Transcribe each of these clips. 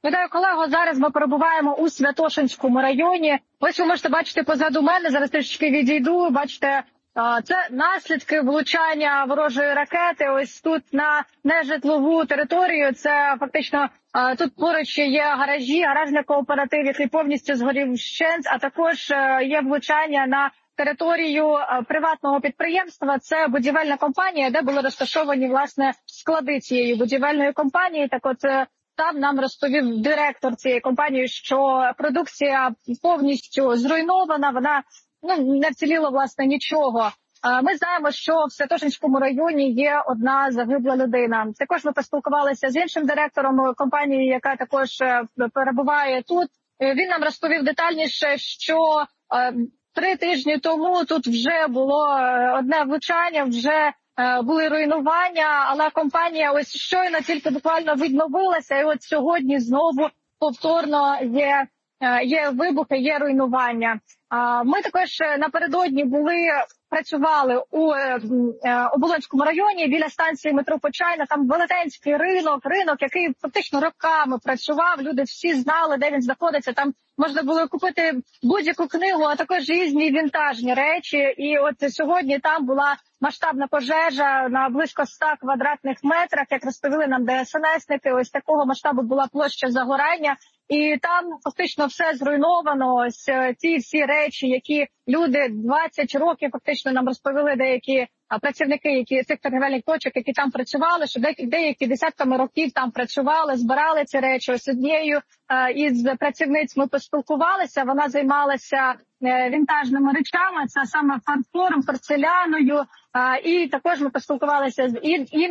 Вітаю, колего. Зараз ми перебуваємо у Святошинському районі. Ось ви можете бачити позаду мене, зараз трішки відійду. Бачите, це наслідки влучання ворожої ракети. Ось тут на нежитлову територію. Це фактично тут поруч є гаражі, гаражний кооператив, який повністю згорів вщент, а також є влучання на територію приватного підприємства. Це будівельна компанія, де були розташовані, власне, склади цієї будівельної компанії. Так от, там нам розповів директор цієї компанії, що продукція повністю зруйнована, вона не вціліло, власне, нічого. Ми знаємо, що в Святошинському районі є одна загибла людина. Також ми поспілкувалися з іншим директором компанії, яка також перебуває тут. Він нам розповів детальніше, що 3 тижні тому тут вже було одне влучання, вже були руйнування, але компанія ось щойно тільки буквально відновилася, і от сьогодні знову повторно є вибухи, є руйнування. Ми також напередодні працювали у Оболонському районі біля станції метро Почайна. Там велетенський ринок, який фактично роками працював. Люди всі знали, де він знаходиться. Там можна було купити будь-яку книгу, а також різні вінтажні речі. І от сьогодні там була масштабна пожежа на близько 100 квадратних метрах. Як розповіли нам ДСНСники, ось такого масштабу була площа загорання. І там фактично все зруйновано. Ось ці всі речі, які люди 20 років фактично нам розповіли деякі працівники, цих торгівельних точок, які там працювали, що деякі десятками років там працювали, збирали ці речі. Ось однією із працівниць ми поспілкувалися. Вона займалася вінтажними речами, це саме фарфором, порцеляною. І також ми поспілкувалися з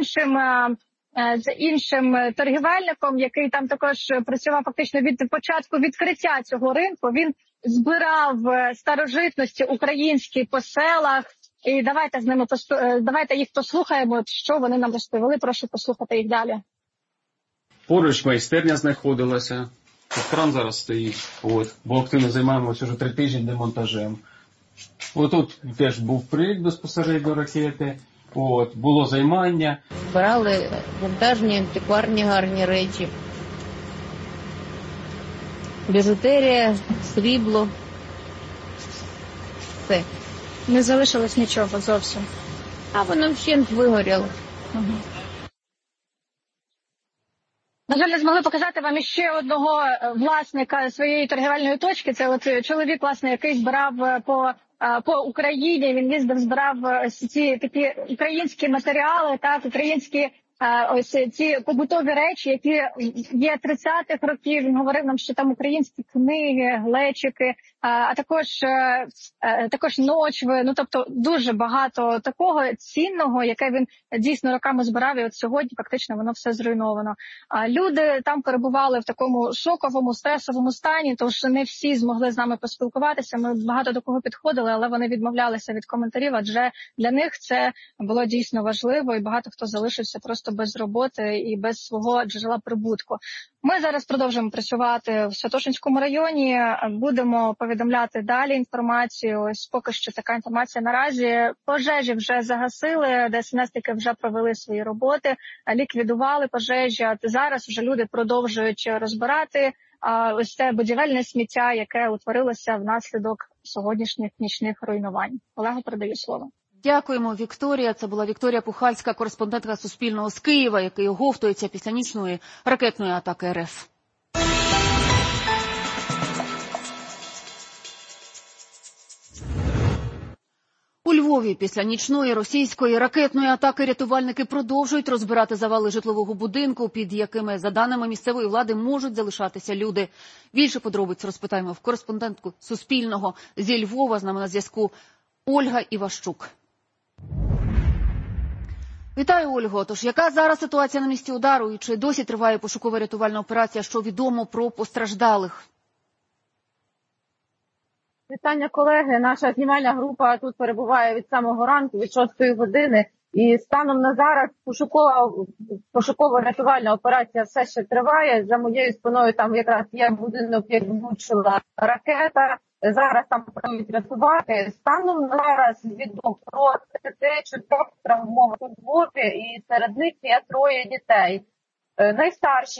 іншим торгівельником, який там також працював фактично від початку відкриття цього ринку. Він збирав старожитності українські по селах. І давайте їх послухаємо, що вони нам розповіли. Прошу послухати їх далі. Поруч майстерня знаходилася. Тут кран зараз стоїть. Бо активно займаємося вже 3 тижні демонтажем. Отут теж був приліт безпосередньо ракети. Було займання. Збирали вінтажні, антикварні гарні речі. Біжутерія, срібло. Все. Не залишилось нічого зовсім. А воно вщент вигоріло. На жаль, не змогли показати вам іще одного власника своєї торгівельної точки. Це от чоловік, власне, який збирав по Україні. Він їздив, збирав ці такі українські матеріали, так, українські ось ці побутові речі, які є 30-х років. Він говорив нам, що там українські книги, глечики, а також ночви. Тобто дуже багато такого цінного, яке він дійсно роками збирав, і от сьогодні фактично воно все зруйновано. Люди там перебували в такому шоковому, стресовому стані, тож не всі змогли з нами поспілкуватися. Ми багато до кого підходили, але вони відмовлялися від коментарів, адже для них це було дійсно важливо, і багато хто залишився просто без роботи і без свого джерела прибутку. Ми зараз продовжуємо працювати в Святошинському районі, будемо повідомляти далі інформацію. Ось поки що така інформація наразі. Пожежі вже загасили, ДСНСники вже провели свої роботи, ліквідували пожежі. Зараз вже люди продовжують розбирати ось це будівельне сміття, яке утворилося внаслідок сьогоднішніх нічних руйнувань. Олегу, передаю слово. Дякуємо, Вікторія. Це була Вікторія Пухальська, кореспондентка Суспільного з Києва, який оговтується після нічної ракетної атаки РФ. У Львові після нічної російської ракетної атаки рятувальники продовжують розбирати завали житлового будинку, під якими, за даними місцевої влади, можуть залишатися люди. Більше подробиць розпитаємо в кореспондентку Суспільного зі Львова. З нами на зв'язку Ольга Іващук. Вітаю, Ольго. Тож, яка зараз ситуація на місці удару і чи досі триває пошуково-рятувальна операція? Що відомо про постраждалих? Вітання, колеги. Наша знімальна група тут перебуває від самого ранку, від 6 години. І станом на зараз пошуково-рятувальна операція все ще триває. За моєю спиною там якраз є будинок, як влучила ракета. Зараз там продовжують рятувати. Станом на зараз відомо про 34 травмованих у Львові, і серед них є 3 дітей. Найстарші